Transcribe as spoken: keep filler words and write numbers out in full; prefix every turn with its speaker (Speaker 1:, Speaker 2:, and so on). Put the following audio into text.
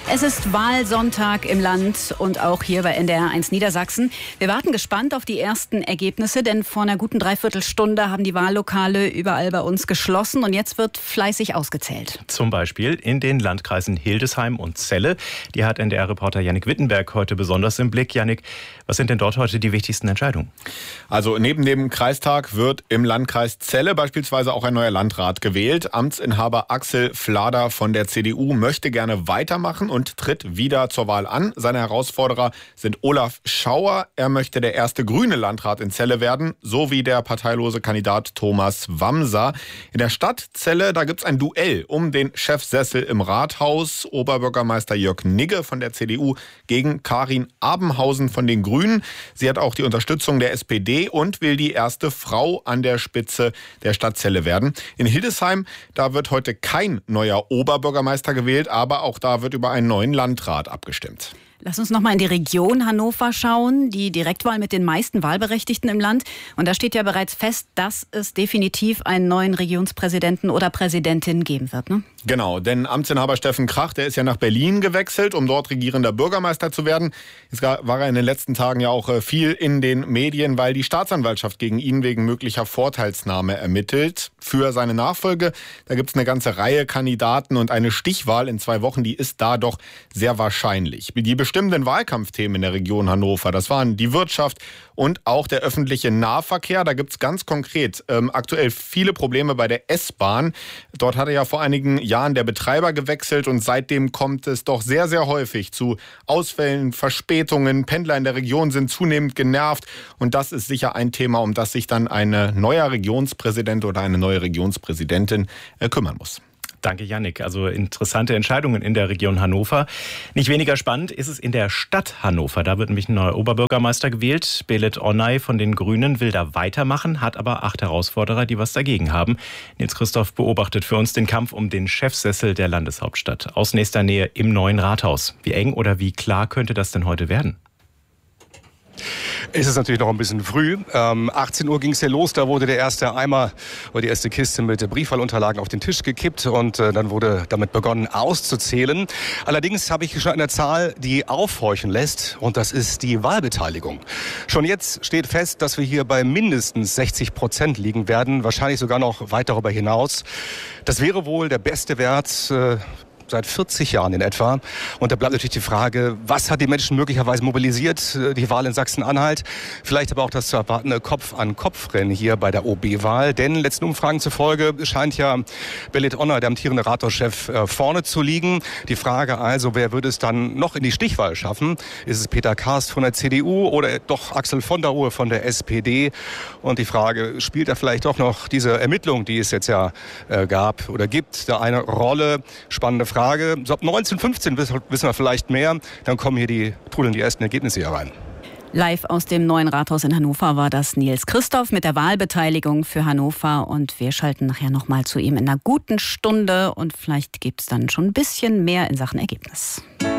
Speaker 1: Es ist Wahlsonntag im Land und auch hier bei N D R eins Niedersachsen. Wir warten gespannt auf die ersten Ergebnisse, denn vor einer guten Dreiviertelstunde haben die Wahllokale überall bei uns geschlossen und jetzt wird fleißig ausgezählt.
Speaker 2: Zum Beispiel in den Landkreisen Hildesheim und Celle. Die hat N D R-Reporter Jannik Wittenberg heute besonders im Blick. Jannik, was sind denn dort heute die wichtigsten Entscheidungen?
Speaker 3: Also neben dem Kreistag wird im Landkreis Celle beispielsweise auch ein neuer Landrat gewählt. Amtsinhaber Axel Flader von der C D U möchte gerne weitermachen und tritt wieder zur Wahl an. Seine Herausforderer sind Olaf Schauer. Er möchte der erste grüne Landrat in Celle werden, sowie der parteilose Kandidat Thomas Wamser. In der Stadt Celle, da gibt es ein Duell um den Chefsessel im Rathaus. Oberbürgermeister Jörg Nigge von der C D U gegen Karin Abenhausen von den Grünen. Sie hat auch die Unterstützung der S P D und will die erste Frau an der Spitze der Stadt Celle werden. In Hildesheim, da wird heute kein neuer Oberbürgermeister gewählt, aber auch da wird über einen neuen Landrat abgestimmt.
Speaker 1: Lass uns noch mal in die Region Hannover schauen, die Direktwahl mit den meisten Wahlberechtigten im Land. Und da steht ja bereits fest, dass es definitiv einen neuen Regionspräsidenten oder Präsidentin geben wird, ne?
Speaker 3: Genau, denn Amtsinhaber Steffen Krach, der ist ja nach Berlin gewechselt, um dort regierender Bürgermeister zu werden. Jetzt war er in den letzten Tagen ja auch viel in den Medien, weil die Staatsanwaltschaft gegen ihn wegen möglicher Vorteilsnahme ermittelt. Für seine Nachfolge, da gibt es eine ganze Reihe Kandidaten und eine Stichwahl in zwei Wochen, die ist da doch sehr wahrscheinlich. Die bestimmenden Wahlkampfthemen in der Region Hannover, das waren die Wirtschaft und auch der öffentliche Nahverkehr. Da gibt es ganz konkret ähm, aktuell viele Probleme bei der S-Bahn. Dort hatte ja vor einigen Jahren der Betreiber gewechselt und seitdem kommt es doch sehr, sehr häufig zu Ausfällen, Verspätungen. Pendler in der Region sind zunehmend genervt und das ist sicher ein Thema, um das sich dann ein neuer Regionspräsident oder eine neue Regionspräsidentin äh, kümmern muss.
Speaker 2: Danke, Jannik. Also interessante Entscheidungen in der Region Hannover. Nicht weniger spannend ist es in der Stadt Hannover. Da wird nämlich ein neuer Oberbürgermeister gewählt. Belit Onay von den Grünen will da weitermachen, hat aber acht Herausforderer, die was dagegen haben. Nils Christoph beobachtet für uns den Kampf um den Chefsessel der Landeshauptstadt. Aus nächster Nähe im neuen Rathaus. Wie eng oder wie klar könnte das denn heute werden?
Speaker 4: Es ist natürlich noch ein bisschen früh. Ähm, achtzehn Uhr ging es ja los, da wurde der erste Eimer oder die erste Kiste mit Briefwahlunterlagen auf den Tisch gekippt und äh, dann wurde damit begonnen auszuzählen. Allerdings habe ich schon eine Zahl, die aufhorchen lässt und das ist die Wahlbeteiligung. Schon jetzt steht fest, dass wir hier bei mindestens sechzig Prozent liegen werden, wahrscheinlich sogar noch weit darüber hinaus. Das wäre wohl der beste Wert äh, seit vierzig Jahren in etwa. Und da bleibt natürlich die Frage, was hat die Menschen möglicherweise mobilisiert? Die Wahl in Sachsen-Anhalt, vielleicht aber auch das zu erwartende Kopf-an-Kopf-Rennen hier bei der O B-Wahl. Denn letzten Umfragen zufolge scheint ja Belit Onay, der amtierende Rathauschef, vorne zu liegen. Die Frage also, wer würde es dann noch in die Stichwahl schaffen? Ist es Peter Karst von der C D U oder doch Axel von der Uhr von der S P D? Und die Frage, spielt da vielleicht doch noch diese Ermittlung, die es jetzt ja äh, gab oder gibt, da eine Rolle? Spannende Frage. Frage. So ab neunzehn fünfzehn wissen wir vielleicht mehr. Dann kommen hier die, trudeln die ersten Ergebnisse hier rein.
Speaker 1: Live aus dem neuen Rathaus in Hannover war das Nils Christoph mit der Wahlbeteiligung für Hannover. Und wir schalten nachher noch mal zu ihm in einer guten Stunde. Und vielleicht gibt es dann schon ein bisschen mehr in Sachen Ergebnis.